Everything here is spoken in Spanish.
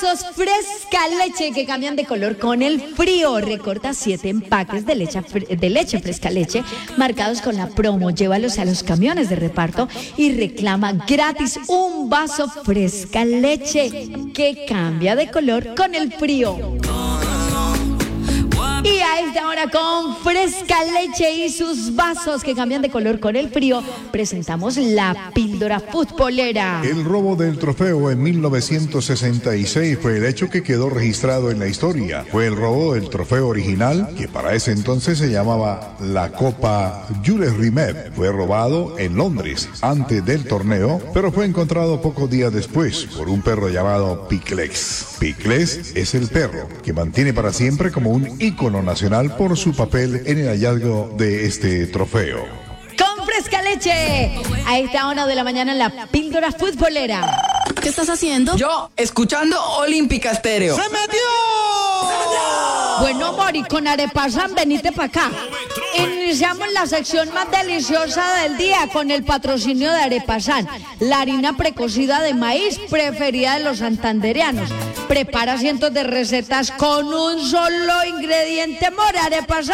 Vasos fresca leche que cambian de color con el frío. Recorta 7 empaques de leche fresca leche marcados con la promo. Llévalos a los camiones de reparto y reclama gratis un vaso fresca leche que cambia de color con el frío. Y a esta hora, con fresca leche y sus vasos que cambian de color con el frío, presentamos la píldora futbolera. El robo del trofeo en 1966 fue el hecho que quedó registrado en la historia. Fue el robo del trofeo original, que para ese entonces se llamaba la Copa Jules Rimet. Fue robado en Londres antes del torneo, pero fue encontrado pocos días después por un perro llamado Picles. Picles es el perro que mantiene para siempre como un ícono nacional por su papel en el hallazgo de este trofeo. Con fresca leche, a esta hora de la mañana en la píldora futbolera. ¿Qué estás haciendo? Yo, escuchando Olímpica Estéreo. ¡Se metió! Bueno, Mori, con Arepasan, venite para acá. Iniciamos la sección más deliciosa del día con el patrocinio de Arepasan, la harina precocida de maíz preferida de los santandereanos. Prepara cientos de recetas con un solo ingrediente, Mori. Arepasan.